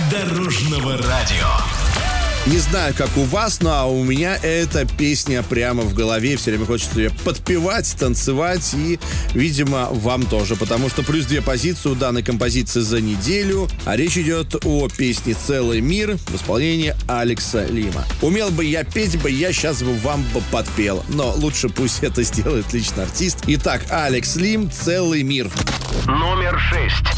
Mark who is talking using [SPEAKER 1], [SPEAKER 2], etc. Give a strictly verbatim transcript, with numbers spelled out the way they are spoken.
[SPEAKER 1] Дорожного радио.
[SPEAKER 2] Не знаю, как у вас, но а у меня эта песня прямо в голове. Все время хочется ее подпевать, танцевать. И, видимо, вам тоже. Потому что плюс две позиции у данной композиции за неделю. А речь идет о песне «Целый мир» в исполнении Алекса Лима. Умел бы я петь бы, я сейчас бы вам бы подпел. Но лучше пусть это сделает лично артист. Итак, Алекс Лим, «Целый мир».
[SPEAKER 1] Номер шесть.